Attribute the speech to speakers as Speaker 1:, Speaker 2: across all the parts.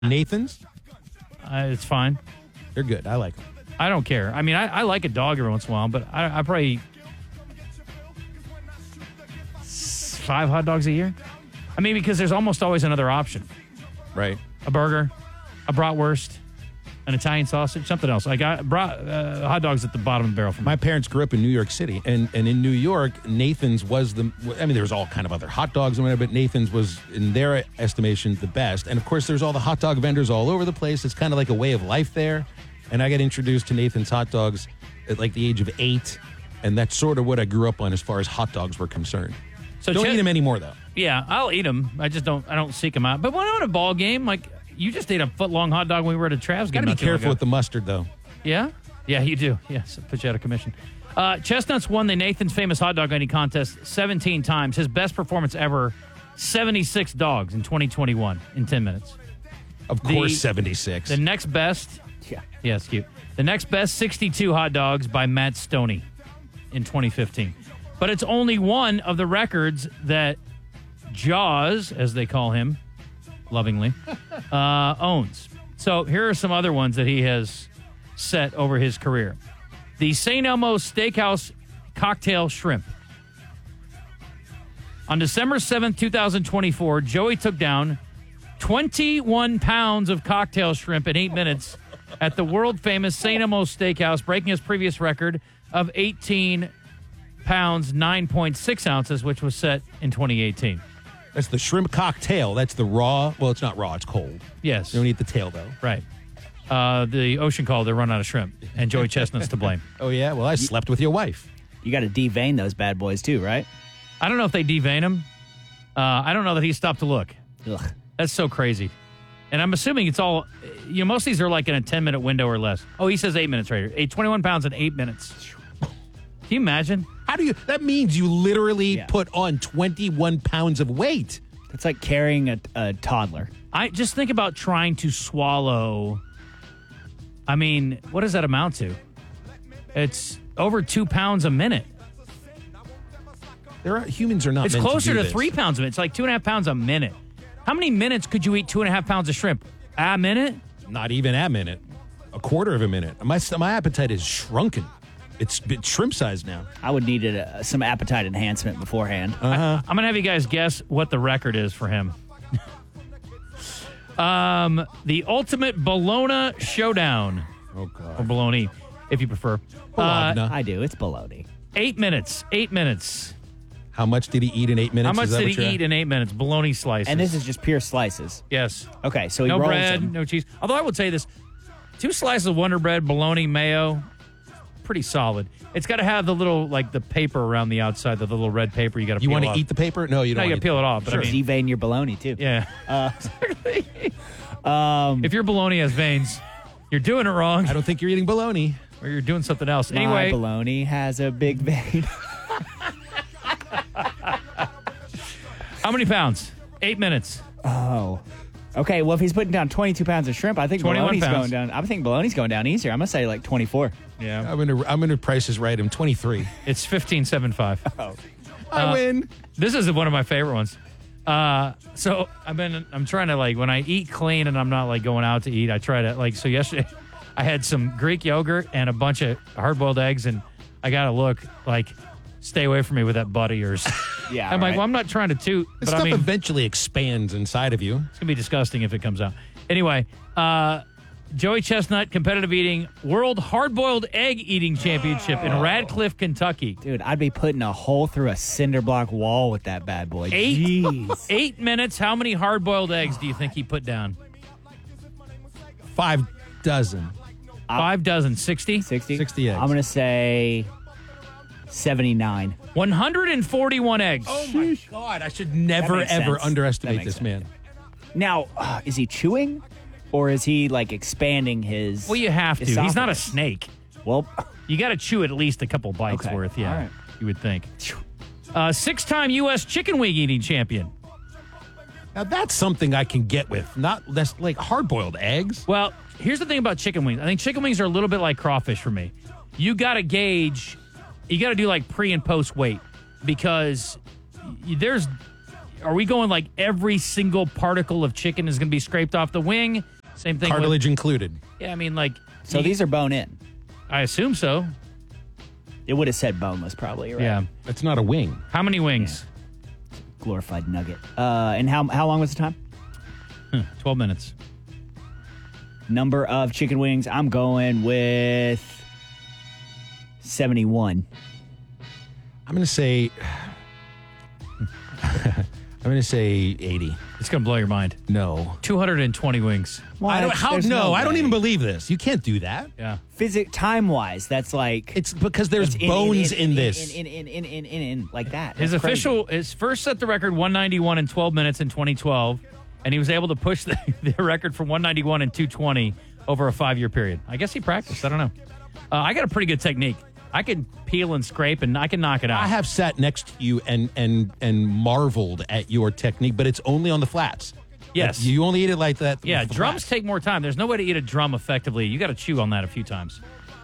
Speaker 1: Nathan's?
Speaker 2: It's fine.
Speaker 1: They're good. I like them.
Speaker 2: I don't care. I mean, I like a dog every once in a while, but I probably eat 5 hot dogs a year. I mean, because there's almost always another option.
Speaker 1: Right.
Speaker 2: A burger, a bratwurst, an Italian sausage, something else. I got hot dogs at the bottom of the barrel for me.
Speaker 1: My parents grew up in New York City, and in New York, Nathan's was there was all kind of other hot dogs and whatever, but Nathan's was, in their estimation, the best. And, of course, there's all the hot dog vendors all over the place. It's kind of like a way of life there. And I got introduced to Nathan's hot dogs at, like, the age of 8, and that's sort of what I grew up on as far as hot dogs were concerned.
Speaker 2: So
Speaker 1: don't eat them anymore, though.
Speaker 2: Yeah, I'll eat them. I don't seek them out. But when I'm at a ball game, like, you just ate a foot-long hot dog when we were at a Travs game.
Speaker 1: Got to be careful with the mustard, though.
Speaker 2: Yeah? Yeah, you do. Yes, it puts you out of commission. Chestnuts won the Nathan's Famous Hot Dog Eating Contest 17 times. His best performance ever, 76 dogs in 2021 in 10 minutes.
Speaker 1: Of course, 76.
Speaker 2: The next best... Yeah, it's cute. The next best, 62 hot dogs by Matt Stoney in 2015. But it's only one of the records that Jaws, as they call him, lovingly, owns. So here are some other ones that he has set over his career. The St. Elmo's Steakhouse Cocktail Shrimp. On December 7th, 2024, Joey took down 21 pounds of cocktail shrimp in 8 minutes at the world-famous St. Elmo's Steakhouse, breaking his previous record of 18 pounds, 9.6 ounces, which was set in 2018.
Speaker 1: That's the shrimp cocktail. That's the raw. Well, it's not raw. It's cold.
Speaker 2: Yes.
Speaker 1: You don't eat the tail, though.
Speaker 2: Right. The ocean called. They run out of shrimp. And Joey Chestnut's to blame.
Speaker 1: Oh, yeah? Well, I slept with your wife.
Speaker 3: You got to devein those bad boys, too, right?
Speaker 2: I don't know if they devein him. I don't know that he stopped to look.
Speaker 3: Ugh.
Speaker 2: That's so crazy. And I'm assuming it's all, most of these are like in a 10-minute window or less. Oh, he says 8 minutes right here. 21 pounds in 8 minutes. Can you imagine?
Speaker 1: That means you literally put on 21 pounds of weight.
Speaker 3: It's like carrying a toddler.
Speaker 2: I just think about trying to swallow. I mean, what does that amount to? It's over 2 pounds a minute.
Speaker 1: Humans are not
Speaker 2: It's
Speaker 1: meant
Speaker 2: closer
Speaker 1: to do
Speaker 2: to
Speaker 1: this.
Speaker 2: 3 pounds a minute. It's like 2.5 pounds a minute. How many minutes could you eat 2.5 pounds of shrimp? A minute?
Speaker 1: Not even a minute. A quarter of a minute. My appetite is shrunken. It's shrimp size now.
Speaker 3: I would need some appetite enhancement beforehand.
Speaker 2: I'm going to have you guys guess what the record is for him. The Ultimate Bologna Showdown.
Speaker 1: Oh, God.
Speaker 2: Or bologna, if you prefer.
Speaker 1: Bologna.
Speaker 3: I do. It's bologna.
Speaker 2: 8 minutes. 8 minutes.
Speaker 1: How much did he eat in 8 minutes?
Speaker 2: How much did he eat in 8 minutes? Bologna slices.
Speaker 3: And this is just pure slices.
Speaker 2: Yes.
Speaker 3: Okay, so he
Speaker 2: no
Speaker 3: rolls
Speaker 2: bread,
Speaker 3: them.
Speaker 2: no cheese. Although I would say this, 2 slices of Wonder Bread, bologna, mayo, pretty solid. It's got to have the little, like, the paper around the outside, the little red paper you got to peel off.
Speaker 1: You want to eat the paper? No, you don't.
Speaker 2: No, you got to peel it off. But
Speaker 3: Sure.
Speaker 2: I mean,
Speaker 3: Devein your bologna, too.
Speaker 2: yeah. If your bologna has veins, you're doing it wrong.
Speaker 1: I don't think you're eating bologna.
Speaker 2: Or you're doing something else.
Speaker 3: My
Speaker 2: Anyway.
Speaker 3: bologna has a big vein.
Speaker 2: How many pounds? 8 minutes.
Speaker 3: Oh. Okay, well, if he's putting down 22 pounds of shrimp, I think
Speaker 2: 21
Speaker 3: bologna's
Speaker 2: pounds.
Speaker 3: going down. I think bologna's going down easier. I'm going to say like 24.
Speaker 2: Yeah.
Speaker 1: I'm gonna price is right. I'm 23.
Speaker 2: It's 15.75.
Speaker 3: Oh.
Speaker 1: I win.
Speaker 2: This is one of my favorite ones. So I'm trying to, like, when I eat clean and I'm not, like, going out to eat, I try to, like, so yesterday I had some Greek yogurt and a bunch of hard-boiled eggs, and I got to look, like, stay away from me with that butt of yours.
Speaker 3: Yeah,
Speaker 2: I'm like,
Speaker 3: right.
Speaker 2: well, I'm not trying to toot,
Speaker 1: This
Speaker 2: but I
Speaker 1: stuff
Speaker 2: mean,
Speaker 1: eventually expands inside of you.
Speaker 2: it's going to be disgusting if it comes out. Anyway, Joey Chestnut, competitive eating, World Hard-Boiled Egg Eating Championship in Radcliffe, Kentucky.
Speaker 3: Dude, I'd be putting a hole through a cinder block wall with that bad boy. Jeez.
Speaker 2: 8 minutes. How many hard-boiled eggs do you think he put down?
Speaker 1: 5 dozen.
Speaker 2: 5 dozen. 60?
Speaker 3: 60?
Speaker 1: 60 eggs.
Speaker 3: I'm going to say 79.
Speaker 2: 141 eggs.
Speaker 1: Oh my God! I should never
Speaker 3: makes
Speaker 1: ever
Speaker 3: sense.
Speaker 1: underestimate
Speaker 3: That makes
Speaker 1: this man.
Speaker 3: Now, is he chewing or is he like expanding his
Speaker 2: Well, you have to. He's not a
Speaker 3: esophagus?
Speaker 2: snake.
Speaker 3: Well,
Speaker 2: You got to chew at least a couple bites
Speaker 3: Okay.
Speaker 2: worth. Yeah,
Speaker 3: All right.
Speaker 2: you would think. 6-time U.S. chicken wing eating champion.
Speaker 1: Now that's something I can get with. That's like hard-boiled eggs.
Speaker 2: Well, here's the thing about chicken wings. I think chicken wings are a little bit like crawfish for me. You got to gauge. You got to do like pre and post weight because there's. are we going like every single particle of chicken is going to be scraped off the wing? Same thing.
Speaker 1: Cartilage included.
Speaker 2: Yeah, I mean, like.
Speaker 3: So these are bone in.
Speaker 2: I assume so.
Speaker 3: It would have said boneless, probably, right?
Speaker 2: Yeah.
Speaker 1: That's not a wing.
Speaker 2: How many wings?
Speaker 3: Glorified nugget. And how long was the time?
Speaker 2: 12 minutes.
Speaker 3: Number of chicken wings. I'm going with 71.
Speaker 1: I'm going to say. I'm going to say 80.
Speaker 2: It's going to blow your mind.
Speaker 1: No.
Speaker 2: 220 wings.
Speaker 3: What?
Speaker 1: I don't. How?
Speaker 3: There's
Speaker 1: No, I don't
Speaker 3: way.
Speaker 1: even believe this. You can't do that.
Speaker 2: Yeah.
Speaker 3: Time-wise, that's like...
Speaker 1: It's because there's
Speaker 3: that's
Speaker 1: bones in this.
Speaker 3: In, like that.
Speaker 2: His
Speaker 3: That's crazy.
Speaker 2: his first set the record 191 in 12 minutes in 2012, and he was able to push the record from 191 and 220 over a 5-year period. I guess he practiced. I don't know. I got a pretty good technique. I can peel and scrape, and I can knock it out.
Speaker 1: I have sat next to you and marveled at your technique, but it's only on the flats.
Speaker 2: Yes.
Speaker 1: You only eat it like that.
Speaker 2: Yeah,
Speaker 1: with the
Speaker 2: drums
Speaker 1: flats.
Speaker 2: take more time. There's no way to eat a drum effectively. You got to chew on that a few times.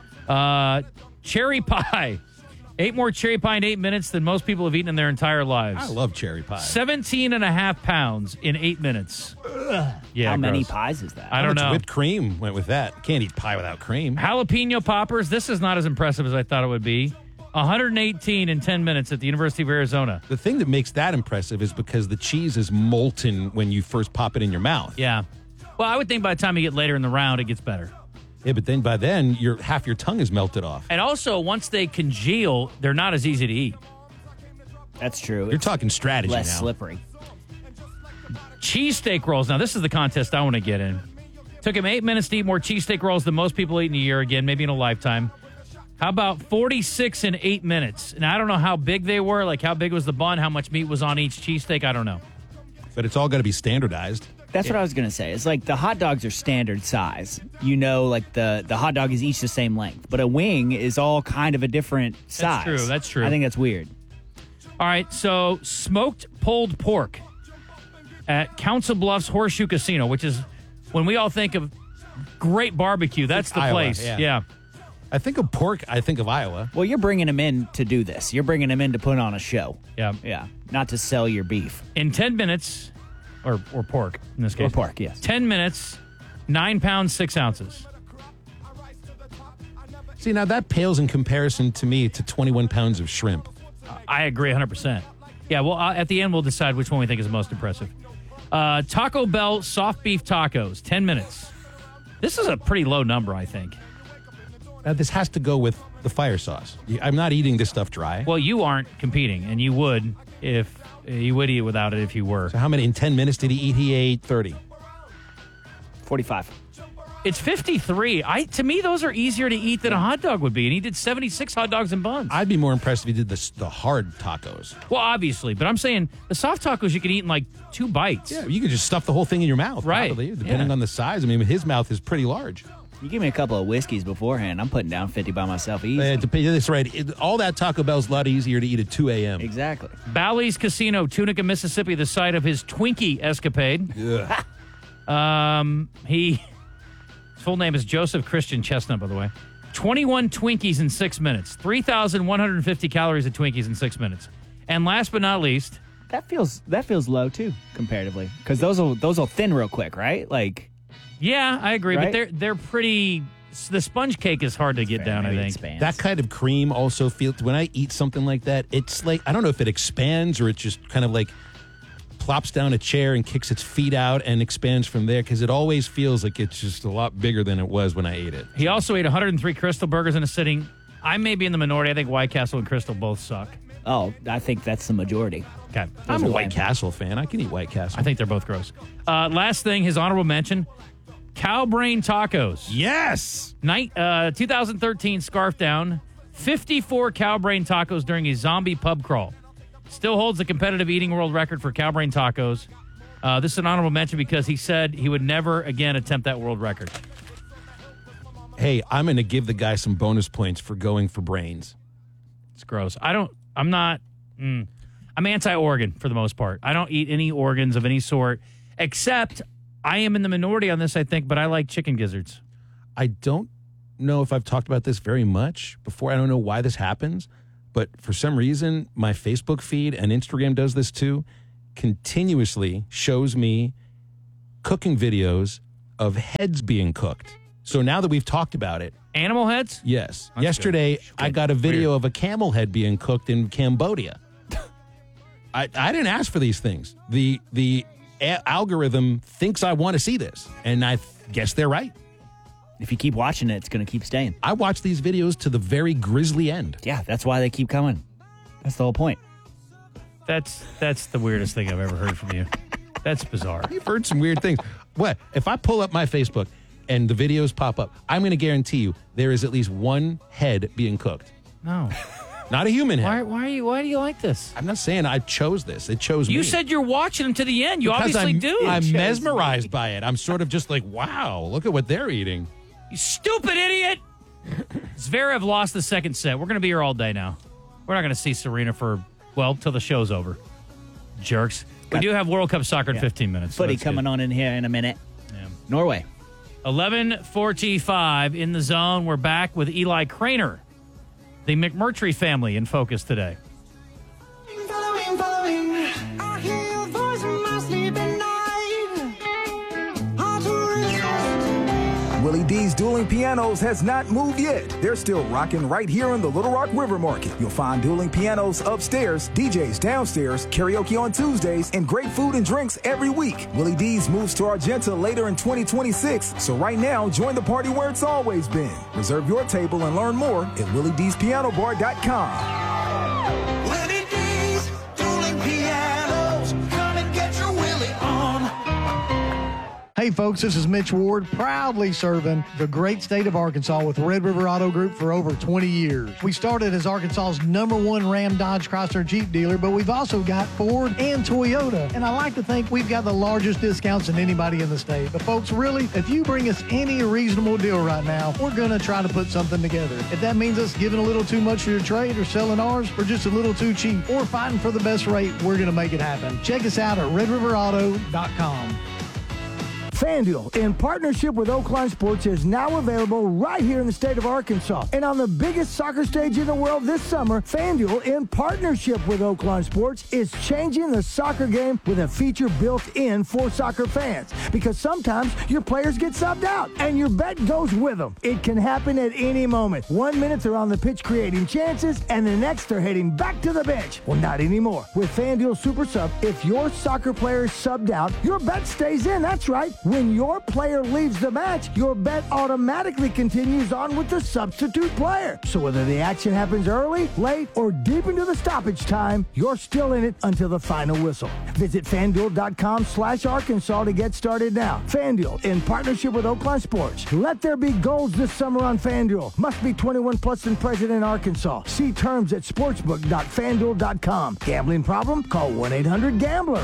Speaker 2: Cherry pie. 8 more cherry pie in 8 minutes than most people have eaten in their entire lives.
Speaker 1: I love cherry pie.
Speaker 2: 17 and a half pounds in 8 minutes. Yeah,
Speaker 3: How many
Speaker 2: gross.
Speaker 3: pies is that?
Speaker 2: I
Speaker 1: How
Speaker 2: don't
Speaker 1: much
Speaker 2: know.
Speaker 1: whipped cream went with that? Can't eat pie without cream.
Speaker 2: Jalapeno poppers. This is not as impressive as I thought it would be. 118 in 10 minutes at the University of Arizona.
Speaker 1: The thing that makes that impressive is because the cheese is molten when you first pop it in your mouth.
Speaker 2: Yeah. Well, I would think by the time you get later in the round, it gets better.
Speaker 1: Yeah, but then by then, half your tongue is melted off.
Speaker 2: And also, once they congeal, they're not as easy to eat.
Speaker 3: That's true.
Speaker 1: You're talking strategy
Speaker 3: less
Speaker 1: now.
Speaker 3: slippery.
Speaker 2: Cheesesteak rolls. Now, this is the contest I want to get in. Took him 8 minutes to eat more cheesesteak rolls than most people eat in a year, again, maybe in a lifetime. How about 46 in 8 minutes? And I don't know how big they were, like how big was the bun, how much meat was on each cheesesteak. I don't know.
Speaker 1: But it's all got to be standardized.
Speaker 3: That's what I was going to say. It's like the hot dogs are standard size. You know, like the hot dog is each the same length. But a wing is all kind of a different size.
Speaker 2: true, that's true.
Speaker 3: I think that's weird.
Speaker 2: All right, so smoked pulled pork at Council Bluffs Horseshoe Casino, which is when we all think of great barbecue, that's the
Speaker 1: Iowa,
Speaker 2: place.
Speaker 1: yeah. I think of pork, I think of Iowa.
Speaker 3: Well, you're bringing them in to do this. You're bringing them in to put on a show.
Speaker 2: Yeah.
Speaker 3: Yeah. Not to sell your beef.
Speaker 2: In 10 minutes, or pork in this case.
Speaker 3: Or pork, yes.
Speaker 2: 10 minutes, 9 pounds, 6 ounces.
Speaker 1: See, now that pales in comparison to me to 21 pounds of shrimp.
Speaker 2: I agree 100%. Yeah, well, at the end, we'll decide which one we think is the most impressive. Taco Bell soft beef tacos, 10 minutes. This is a pretty low number, I think.
Speaker 1: Now, this has to go with the fire sauce. I'm not eating this stuff dry.
Speaker 2: Well, you aren't competing, and you would if you would eat without it if you were.
Speaker 1: So how many in 10 minutes did he eat? He ate 30.
Speaker 3: 45.
Speaker 2: It's 53. To me, those are easier to eat than a hot dog would be, and he did 76 hot dogs and buns.
Speaker 1: I'd be more impressed if he did the hard tacos.
Speaker 2: Well, obviously, but I'm saying the soft tacos you could eat in like 2 bites.
Speaker 1: Yeah, you could just stuff the whole thing in your mouth.
Speaker 2: Right.
Speaker 1: Probably, depending
Speaker 2: Yeah.
Speaker 1: on the size. I mean, his mouth is pretty large.
Speaker 3: You give me a couple of whiskeys beforehand, I'm putting down 50 by myself easy.
Speaker 1: That's right. All that Taco Bell's a lot easier to eat at 2 a.m.
Speaker 3: Exactly.
Speaker 2: Bally's Casino, Tunica, Mississippi, the site of his Twinkie escapade. His full name is Joseph Christian Chestnut, by the way. 21 Twinkies in 6 minutes. 3,150 calories of Twinkies in 6 minutes. And last but not least,
Speaker 3: That feels low too, comparatively, because those will thin real quick, right? Like,
Speaker 2: yeah, I agree,
Speaker 3: Right?
Speaker 2: but they're pretty. The sponge cake is hard to get down, I
Speaker 3: maybe it
Speaker 2: think.
Speaker 3: expands.
Speaker 1: That kind of cream also feels, when I eat something like that, it's like, I don't know if it expands or it just kind of like plops down a chair and kicks its feet out and expands from there, because it always feels like it's just a lot bigger than it was when I ate it.
Speaker 2: He also ate 103 Crystal burgers in a sitting. I may be in the minority. I think White Castle and Crystal both suck.
Speaker 3: oh, I think that's the majority.
Speaker 2: Okay.
Speaker 1: I'm a
Speaker 3: are
Speaker 1: White
Speaker 3: lame.
Speaker 1: Castle fan. I can eat White Castle.
Speaker 2: I think they're both gross. Last thing, his honorable mention, cow brain tacos.
Speaker 1: Yes!
Speaker 2: 2013 scarf down, 54 cow brain tacos during a zombie pub crawl. Still holds the competitive eating world record for cow brain tacos. This is an honorable mention because he said he would never again attempt that world record.
Speaker 1: Hey, I'm going to give the guy some bonus points for going for brains.
Speaker 2: It's gross. I'm anti-organ for the most part. I don't eat any organs of any sort, except I am in the minority on this, I think, but I like chicken gizzards.
Speaker 1: I don't know if I've talked about this very much before. I don't know why this happens, but for some reason, my Facebook feed and Instagram does this too. continuously shows me cooking videos of heads being cooked. So now that we've talked about it.
Speaker 2: Animal heads?
Speaker 1: Yes.
Speaker 2: That's
Speaker 1: Yesterday,
Speaker 2: good.
Speaker 1: I got a video of a camel head being cooked in Cambodia. I didn't ask for these things. The algorithm thinks I want to see this, and I guess they're right.
Speaker 3: If you keep watching it, it's going to keep staying.
Speaker 1: I watch these videos to the very grisly end.
Speaker 3: Yeah, that's why they keep coming. That's the whole point.
Speaker 2: That's the weirdest thing I've ever heard from you. That's bizarre.
Speaker 1: You've heard some weird things. What? If I pull up my Facebook and the videos pop up, I'm going to guarantee you there is at least one head being cooked.
Speaker 2: No.
Speaker 1: Not a human head.
Speaker 2: Why do you like this?
Speaker 1: I'm not saying I chose this. It chose me.
Speaker 2: You said you're watching them to the end. You
Speaker 1: Because
Speaker 2: obviously do.
Speaker 1: I'm mesmerized by it. I'm sort of just like, wow, look at what they're eating.
Speaker 2: You stupid idiot. Zverev lost the second set. We're going to be here all day now. We're not going to see Serena till the show's over. Jerks. We do have World Cup soccer in 15 minutes.
Speaker 3: Footy coming on in here in a minute.
Speaker 2: Yeah.
Speaker 3: Norway.
Speaker 2: 11:45 in the zone. We're back with Eli Craner. The McMurtry family in focus today.
Speaker 4: Following. I hear your voice in my sleeping night. Hard to resist.
Speaker 5: Willie D's Dueling Pianos has not moved yet. They're still rocking right here in the Little Rock River Market. You'll find dueling pianos upstairs, DJs downstairs, karaoke on Tuesdays, and great food and drinks every week. Willie D's moves to Argenta later in 2026, so right now, join the party where it's always been. Reserve your table and learn more at WillieD'sPianoBar.com.
Speaker 4: Willie D's dueling pianos. Come and get your Willie on.
Speaker 6: Hey folks, this is Mitch Ward, proudly serving the great state of Arkansas with Red River Auto Group for over 20 years. We started as Arkansas's #1 Ram, Dodge, Chrysler, Jeep dealer, but we've also got Ford and Toyota. And I like to think we've got the largest discounts than anybody in the state. But folks, really, if you bring us any reasonable deal right now, we're going to try to put something together. If that means us giving a little too much for your trade or selling ours for just a little too cheap or fighting for the best rate, we're going to make it happen. Check us out at RedRiverAuto.com.
Speaker 7: FanDuel, in partnership with Oakline Sports, is now available right here in the state of Arkansas. And on the biggest soccer stage in the world this summer, FanDuel, in partnership with Oakline Sports, is changing the soccer game with a feature built in for soccer fans. Because sometimes your players get subbed out, and your bet goes with them. It can happen at any moment. 1 minute they're on the pitch creating chances, and the next they're heading back to the bench. Well, not anymore. With FanDuel Super Sub, if your soccer player is subbed out, your bet stays in. That's right. When your player leaves the match, your bet automatically continues on with the substitute player. So whether the action happens early, late, or deep into the stoppage time, you're still in it until the final whistle. Visit FanDuel.com/Arkansas to get started now. FanDuel, in partnership with Oakland Sports. Let there be goals this summer on FanDuel. Must be 21 plus and present in Arkansas. See terms at sportsbook.fanduel.com. Gambling problem? Call 1-800-GAMBLER.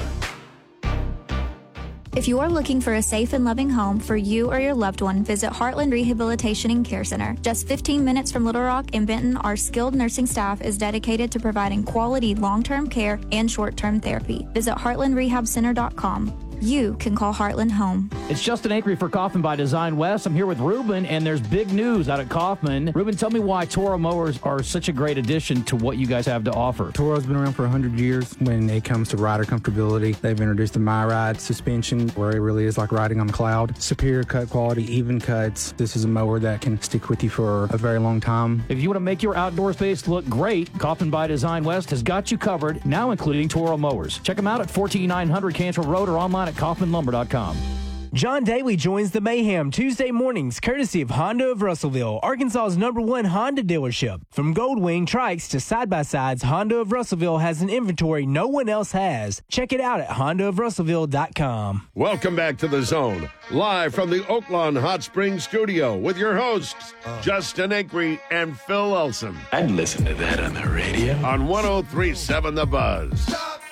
Speaker 8: If you are looking for a safe and loving home for you or your loved one, visit Heartland Rehabilitation and Care Center. Just 15 minutes from Little Rock and Benton, our skilled nursing staff is dedicated to providing quality long-term care and short-term therapy. Visit heartlandrehabcenter.com. You can call Heartland home.
Speaker 9: It's Justin Acri for Kaufman by Design West. I'm here with Ruben, and there's big news out at Kaufman. Ruben, tell me why Toro mowers are such a great addition to what you guys have to offer.
Speaker 10: Toro's been around for 100 years. When it comes to rider comfortability, they've introduced the MyRide suspension, where it really is like riding on the cloud. Superior cut quality, even cuts. This is a mower that can stick with you for a very long time.
Speaker 9: If you want to make your outdoor space look great, Kaufman by Design West has got you covered, now including Toro mowers. Check them out at 14900 Cantrell Road or online at KaufmanLumber.com.
Speaker 11: John Daly joins the Mayhem Tuesday mornings, courtesy of Honda of Russellville, Arkansas's #1 Honda dealership. From Goldwing trikes to side-by-sides, Honda of Russellville has an inventory no one else has. Check it out at HondaofRussellville.com.
Speaker 12: Welcome back to The Zone, live from the Oaklawn Hot Springs studio with your hosts, Justin Acri and Phil Elson.
Speaker 13: I'd listen to that on the radio.
Speaker 12: On 103.7 The Buzz.